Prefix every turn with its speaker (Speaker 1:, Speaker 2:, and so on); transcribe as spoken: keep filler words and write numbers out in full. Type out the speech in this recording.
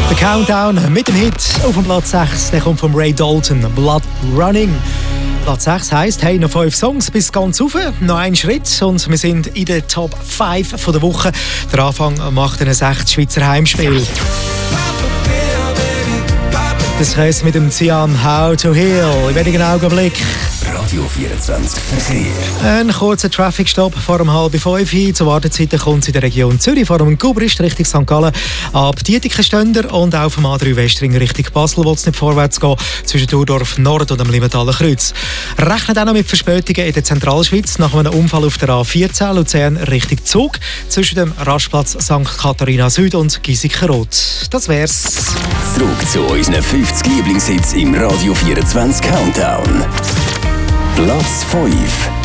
Speaker 1: Der Countdown mit dem Hit auf dem Platz sechs, der kommt von Ray Dalton, Blood Running. Platz sechs heisst, hey, noch fünf Songs bis ganz rauf, noch ein Schritt und wir sind in der Top fünf von der Woche. Der Anfang macht ein sechs Schweizer Heimspiel. Das heisst mit dem Cian How to Heal. In wenigen Augenblick.
Speaker 2: Radio vierundzwanzig Verkehr.
Speaker 1: Ein kurzer Traffic-Stop vor um halb fünf. Zur Wartezeit kommt es in der Region Zürich vor dem Gubrist Richtung Sankt Gallen ab Dietikenständer und auch vom A drei Westring Richtung Basel, wo es nicht vorwärts geht, zwischen Thurdorf Nord und dem Limentaler Kreuz. Rechnet auch noch mit Verspätungen in der Zentralschweiz nach einem Unfall auf der A vierzehn Luzern Richtung Zug zwischen dem Rastplatz Sankt Katharina Süd und Giesikenroth. Das wär's.
Speaker 2: Zurück zu unseren fünfzig Lieblingshits im Radio vierundzwanzig Countdown. Platz fünf.